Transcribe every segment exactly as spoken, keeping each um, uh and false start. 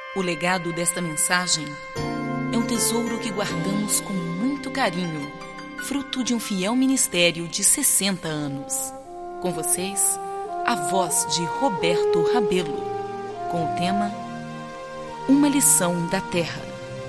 O legado desta mensagem é um tesouro que guardamos com muito carinho, fruto de um fiel ministério de sessenta anos. Com vocês, a voz de Roberto Rabelo, com o tema Uma Lição da Terra.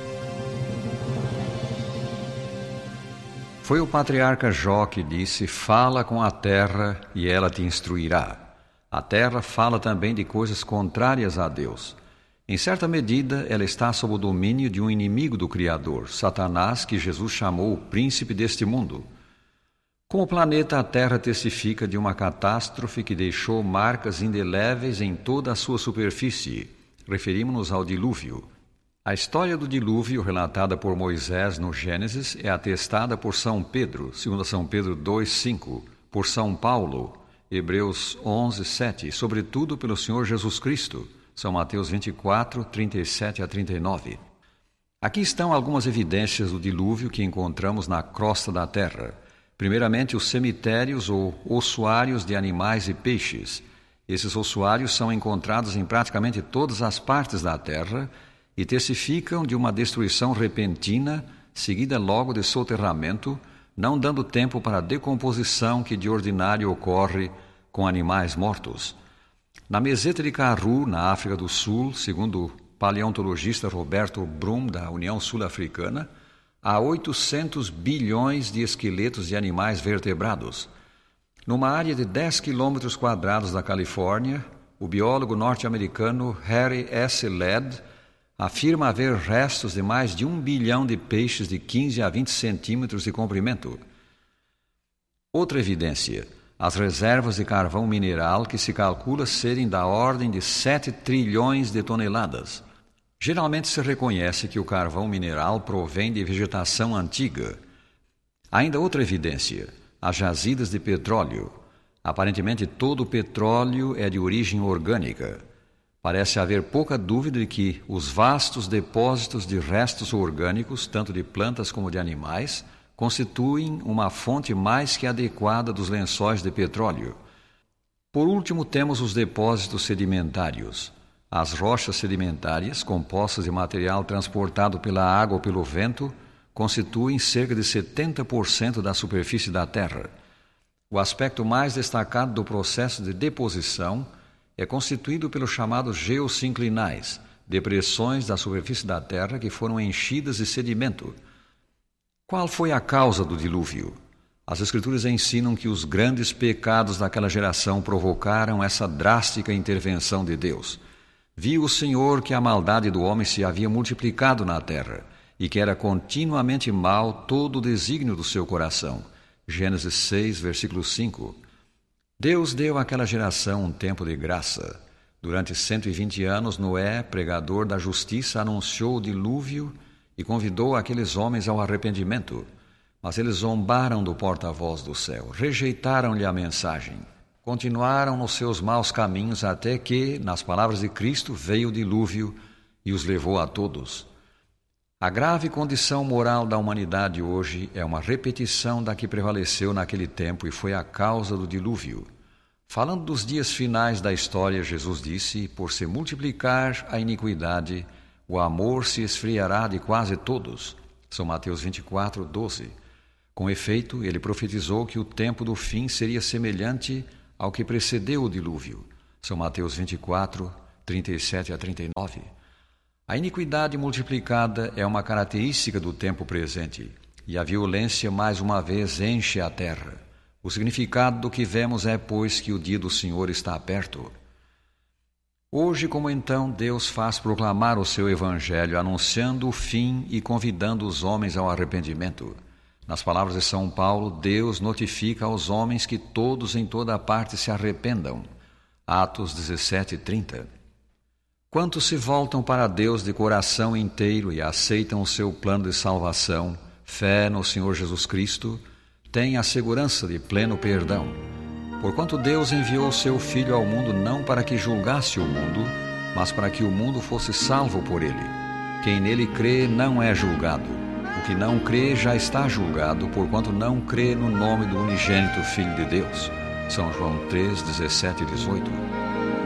Foi o patriarca Jó que disse: fala com a terra e ela te instruirá. A terra fala também de coisas contrárias a Deus. Em certa medida, ela está sob o domínio de um inimigo do Criador, Satanás, que Jesus chamou o príncipe deste mundo. Como planeta, a Terra testifica de uma catástrofe que deixou marcas indeléveis em toda a sua superfície. Referimos-nos ao dilúvio. A história do dilúvio, relatada por Moisés no Gênesis, é atestada por São Pedro, segundo São Pedro dois, cinco, por São Paulo, Hebreus onze, sete, e sobretudo pelo Senhor Jesus Cristo, São Mateus vinte e quatro, trinta e sete a trinta e nove. Aqui estão algumas evidências do dilúvio que encontramos na crosta da terra. Primeiramente, os cemitérios ou ossuários de animais e peixes. Esses ossuários são encontrados em praticamente todas as partes da terra e testificam de uma destruição repentina, seguida logo de soterramento, não dando tempo para a decomposição que de ordinário ocorre com animais mortos. Na meseta de Karoo, na África do Sul, segundo o paleontologista Roberto Brum, da União Sul-Africana, há oitocentos bilhões de esqueletos de animais vertebrados. Numa área de dez quilômetros quadrados da Califórnia, o biólogo norte-americano Harry S. Ladd afirma haver restos de mais de um bilhão de peixes de quinze a vinte centímetros de comprimento. Outra evidência: as reservas de carvão mineral, que se calcula serem da ordem de sete trilhões de toneladas. Geralmente se reconhece que o carvão mineral provém de vegetação antiga. Ainda outra evidência: as jazidas de petróleo. Aparentemente todo o petróleo é de origem orgânica. Parece haver pouca dúvida de que os vastos depósitos de restos orgânicos, tanto de plantas como de animais, constituem uma fonte mais que adequada dos lençóis de petróleo. Por último, temos os depósitos sedimentários. As rochas sedimentárias, compostas de material transportado pela água ou pelo vento, constituem cerca de setenta por cento da superfície da Terra. O aspecto mais destacado do processo de deposição é constituído pelos chamados geossinclinais, depressões da superfície da Terra que foram enchidas de sedimento. Qual foi a causa do dilúvio? As Escrituras ensinam que os grandes pecados daquela geração provocaram essa drástica intervenção de Deus. Viu o Senhor que a maldade do homem se havia multiplicado na terra e que era continuamente mau todo o desígnio do seu coração. Gênesis seis, versículo cinco. Deus deu àquela geração um tempo de graça. Durante cento e vinte anos, Noé, pregador da justiça, anunciou o dilúvio e convidou aqueles homens ao arrependimento. Mas eles zombaram do porta-voz do céu, rejeitaram-lhe a mensagem, continuaram nos seus maus caminhos até que, nas palavras de Cristo, veio o dilúvio e os levou a todos. A grave condição moral da humanidade hoje é uma repetição da que prevaleceu naquele tempo e foi a causa do dilúvio. Falando dos dias finais da história, Jesus disse: por se multiplicar a iniquidade, o amor se esfriará de quase todos. São Mateus vinte e quatro, doze. Com efeito, ele profetizou que o tempo do fim seria semelhante ao que precedeu o dilúvio. São Mateus vinte e quatro, trinta e sete a trinta e nove. A iniquidade multiplicada é uma característica do tempo presente, e a violência mais uma vez enche a terra. O significado do que vemos é, pois, que o dia do Senhor está perto. Hoje, como então, Deus faz proclamar o seu evangelho, anunciando o fim e convidando os homens ao arrependimento. Nas palavras de São Paulo, Deus notifica aos homens que todos em toda parte se arrependam. Atos dezessete, trinta. Quantos se voltam para Deus de coração inteiro e aceitam o seu plano de salvação, fé no Senhor Jesus Cristo, têm a segurança de pleno perdão. Porquanto Deus enviou o seu Filho ao mundo não para que julgasse o mundo, mas para que o mundo fosse salvo por ele. Quem nele crê não é julgado. O que não crê já está julgado, porquanto não crê no nome do unigênito Filho de Deus. São João três, dezessete e dezoito.